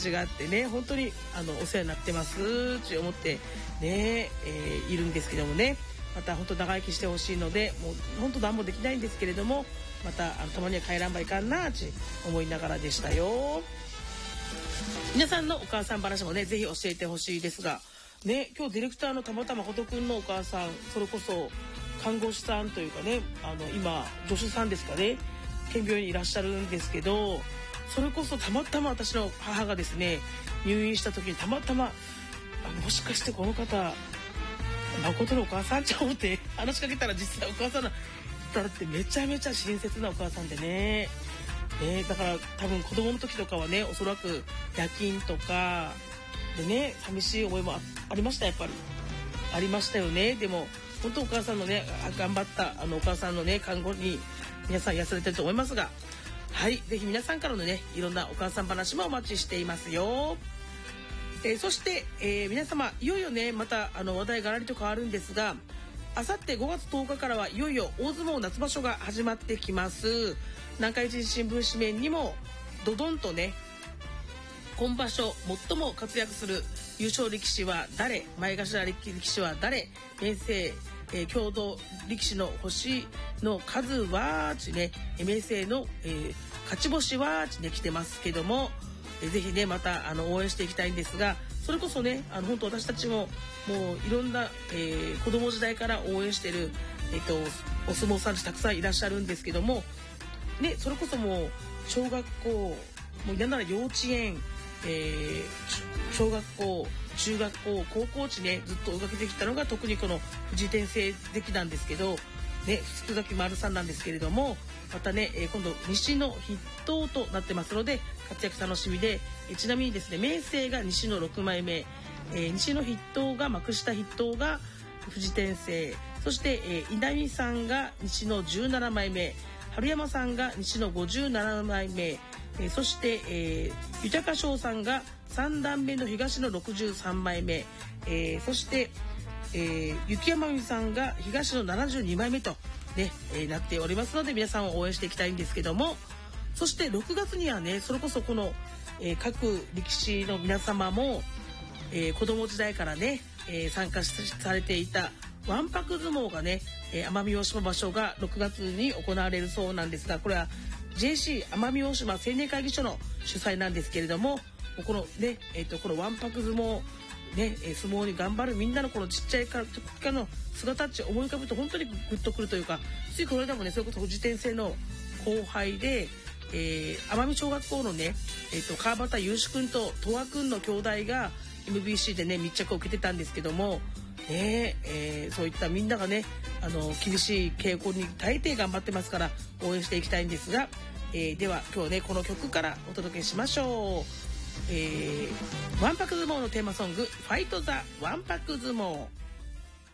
じがあってね、本当にお世話になってますって思ってね、いるんですけどもね、また本当長生きしてほしいので、もう本当何もできないんですけれども、またたまには帰らんばいかんなって思いながらでしたよ。皆さんのお母さん話もね、ぜひ教えてほしいですがね、今日ディレクターのたまたまほとくんのお母さん、それこそ看護師さんというかね、今助手さんですかね、県病院にいらっしゃるんですけど、それこそたまたま私の母がですね、入院した時にたまたまもしかしてこの方誠のお母さんちゃうって話しかけたら、実際お母さんだってめちゃめちゃ親切なお母さんでね、だから多分子供の時とかはね、おそらく夜勤とかでね、寂しい思いも ありました。やっぱりありましたよね。でも本当お母さんのね、頑張ったお母さんのね、看護に皆さん癒されてると思いますが、はい、ぜひ皆さんからのね、いろんなお母さん話もお待ちしていますよ。そして、皆様いよいよね、また話題がらりと変わるんですが、あさって5月10日からはいよいよ大相撲夏場所が始まってきます。南海一日新聞紙面にもドドンとね、今場所最も活躍する優勝力士は誰、前頭力士は誰、明生、共同力士の星の数はね、明生の、勝ち星はね来てますけども、ぜひね、また応援していきたいんですが、それこそね、本当私たちももういろんな、子供時代から応援してる、お相撲さんたくさんいらっしゃるんですけどもね、それこそもう小学校、もうなんなら幼稚園、小学校、中学校、高校地ね、ずっと追いかけてきたのが特にこの藤井天聖関なんですけどね、福崎丸さんなんですけれども、またね、今度西の筆頭となってますので活躍楽しみで、ちなみにですね、明生が西の6枚目、西の筆頭が幕下筆頭が藤天聖、そして、稲見さんが西の17枚目、春山さんが西の57枚目、そして、豊翔さんが3段目の東の63枚目、そして、雪山美さんが東の72枚目と、ねなっておりますので、皆さんを応援していきたいんですけども、そして6月にはね、それこそこの、各力士の皆様も、子供時代からね、参加されていたわんぱく相撲がね、奄美大島場所が6月に行われるそうなんですが、これは JC 奄美大島青年会議所の主催なんですけれども、このね、このわんぱく相撲ね、相撲に頑張るみんなのこのちっちゃいからの姿っち思い浮かぶと本当にグッとくるというか、ついこの間もね、それこそ藤天聖の後輩で、奄美小学校のね、川端雄志くんと戸和くんの兄弟が MBC でね密着を受けてたんですけどもね、そういったみんながね、厳しい傾向に耐えて頑張ってますから応援していきたいんですが、では今日ね、この曲からお届けしましょう。わんぱく相撲のテーマソング、ファイトザわんぱく相撲。